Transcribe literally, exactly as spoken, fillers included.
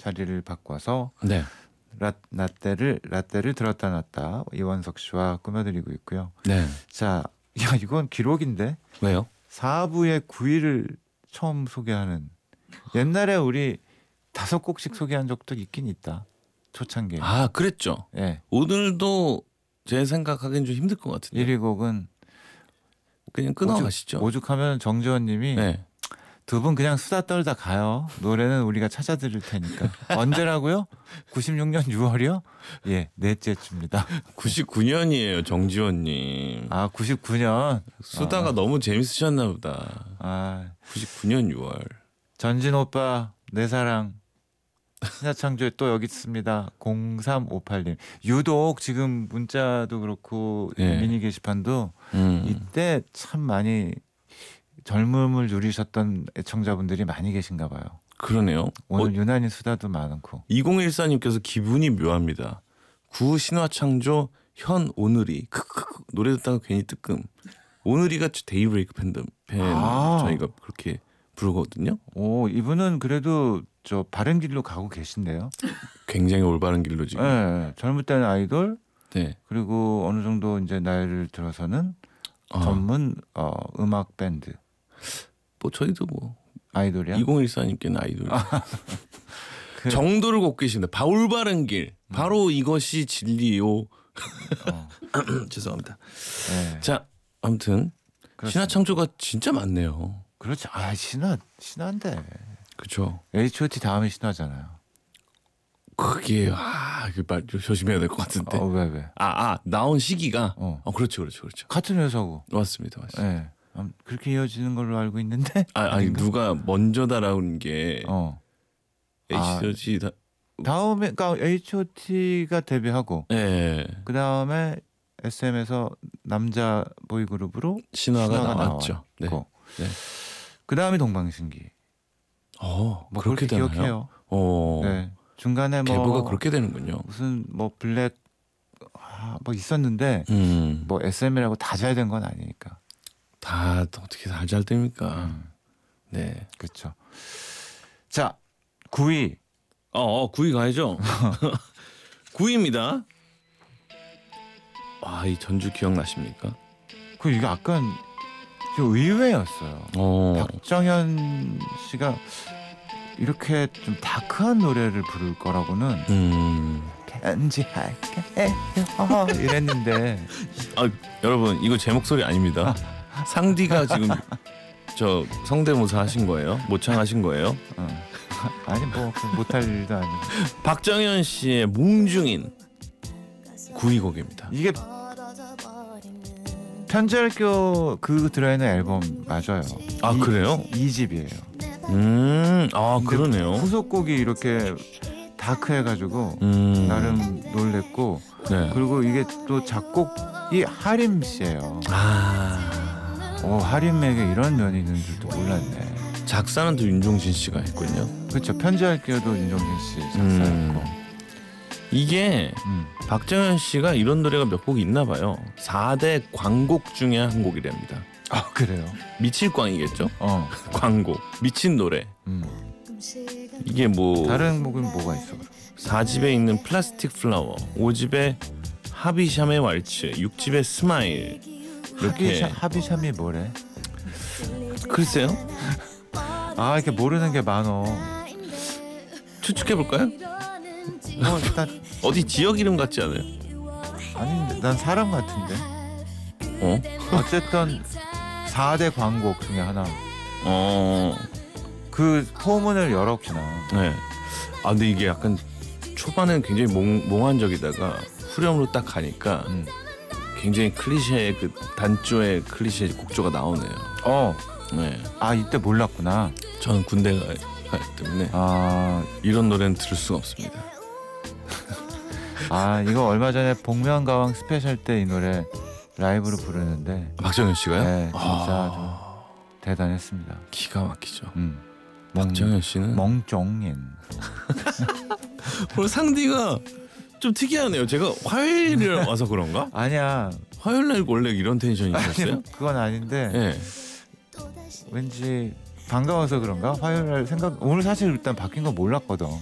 자리를 바꿔서 네. 라, 라떼를 라떼를 들었다 놨다 이원석 씨와 꾸며드리고 있고요. 네. 자, 야 이건 기록인데 왜요? 사 부의 구 위를 처음 소개하는. 옛날에 우리 다섯 곡씩 소개한 적도 있긴 있다. 초창기에. 아, 그랬죠. 예. 오늘도 제 생각하기엔 좀 힘들 것 같은데. 일 위 곡은 그냥 끊어가시죠. 오죽, 오죽하면 정지원 님이 네. 두 분 그냥 수다 떨다 가요. 노래는 우리가 찾아드릴 테니까. 언제라고요? 구십육 년 유월이요? 예, 넷째 주입니다. 구십구 년이에요, 정지원님. 아, 구십구 년. 수다가 아. 너무 재밌으셨나 보다. 아, 구십구 년 유월. 전진 오빠 내 사랑 신화창조에 또 여기 있습니다. 공삼오팔 님. 유독 지금 문자도 그렇고 네. 미니 게시판도 음. 이때 참 많이 젊음을 누리셨던 애청자분들이 많이 계신가 봐요. 그러네요. 오늘 어, 유난히 수다도 많고. 이공일사 님께서 기분이 묘합니다. 구 신화창조 현 오늘이 크크크 노래 듣다가 괜히 뜨끔. 오늘이가 데이브레이크 팬덤 팬 아. 저희가 그렇게 부르거든요. 오, 이분은 그래도 저 바른 길로 가고 계신데요. 굉장히 올바른 길로 지금. 네, 젊을 때는 아이돌 네. 그리고 어느 정도 이제 나이를 들어서는 아, 전문 어, 음악 밴드 뭐 저희도 뭐 아이돌이야. 이공일사 님께는 아이돌. 그- 정도를 걷고 계십니다. 바 올바른 길. 바로 이것이 진리요. 어, 죄송합니다. 네, 자, 아무튼 그렇습니다. 신화창조가 진짜 많네요. 그렇지. 아, 신화 신화인데 그렇죠. 에이치 오 티 다음에 신화잖아요. 그게 아, 이거 말 조심해야 될 것 같은데. 어, 왜 왜? 아, 아, 나온 시기가 어. 어, 그렇죠, 그렇죠, 그렇죠. 같은 회사고. 맞습니다, 맞습니다. 예. 네. 그렇게 이어지는 걸로 알고 있는데. 아, 아니 아닌가? 누가 먼저다라는 게 어. 아. 에이치 다. 다음에 그러니까 에이치 오 티가 데뷔하고 예. 그 다음에 에스엠에서 남자 보이 그룹으로 신화가, 신화가 나왔죠. 네. 나왔고. 네. 그 다음에 동방신기. 어, 뭐 그렇게 그렇게 되나요? 기억해요. 어. 네. 중간에 뭐 계보가 그렇게 되는군요. 무슨 뭐 블랙 아, 뭐 있었는데 음. 뭐 에스엠이라고 다 잘 된 건 아니니까. 다 어떻게 다 잘 됩니까? 음, 네. 그렇죠. 자, 구 위. 어, 어 구 위 가야죠. 구 위입니다. 아, 이 전주 기억나십니까? 그 이게 약간 좀 의외였어요. 어. 박정현 씨가 이렇게 좀 다크한 노래를 부를 거라고는 음. 편지할게 이랬는데 아, 여러분 이거 제 목소리 아닙니다. 상디가 지금 저 성대모사 하신 거예요? 모창하신 거예요? 어. 아니 뭐 못할 일도 아니고. 박정현 씨의 뭉중인 구 위 곡입니다. 이게 편지할게요 그 들어있는 앨범 맞아요. 아, 이- 그래요? 이 집이에요. 음, 아 근데 그러네요. 후속곡이 이렇게 다크해가지고 음, 나름 놀랬고 네. 그리고 이게 또 작곡이 하림 씨예요. 아, 오, 하림에게 이런 면이 있는 줄도 몰랐네. 작사는 또 윤종신 씨가 했군요. 그렇죠. 편지할게요도 윤종신 씨 작사였고. 음. 이게 음. 박정현 씨가 이런 노래가 몇 곡 있나 봐요. 사 대 광곡 중에 한 곡이랍니다. 아 그래요? 미칠 광이겠죠? 어. 광곡, 미친 노래. 음. 이게 뭐 다른 곡은 뭐가 있어? 그럼? 사 집에 있는 플라스틱 플라워, 오 집에 하비샴의 왈츠, 육 집에 스마일. 이렇게 하비샴, 하비샴이 뭐래? 글쎄요. 아 이렇게 모르는 게 많어. 추측해 볼까요? 뭐 일단 어디 지역 이름 같지 않아요? 아니 난 사람 같은데. 어? 어쨌든 사 대 광곡 중에 하나. 어. 그 포문을 열었구나. 네. 아 근데 이게 약간 초반에는 굉장히 몽, 몽환적이다가 후렴으로 딱 가니까 음. 굉장히 클리셰의 그 단조의 클리셰 곡조가 나오네요. 어. 네. 아 이때 몰랐구나. 저는 군대 가- 가기 때문에 아, 이런 노래는 들을 수가 없습니다. 아 이거 얼마 전에 복면가왕 스페셜 때 이 노래 라이브로 부르는데 박정현 씨가요? 네, 진짜 아, 대단했습니다. 기가 막히죠. 음. 멍, 박정현 씨는 멍종인. 오늘 상디가 좀 특이하네요. 제가 화요일에 와서 그런가? 아니야. 화요일 날 원래 이런 텐션이셨어요? 그건 아닌데 네. 왠지 반가워서 그런가? 화요일 날 생각 오늘 사실 일단 바뀐 거 몰랐거든.